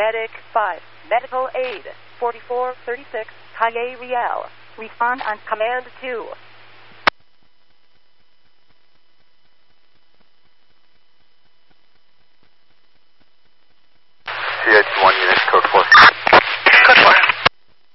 Medic 5, medical aid, 4436, Calle Real. Respond on command 2. CH-1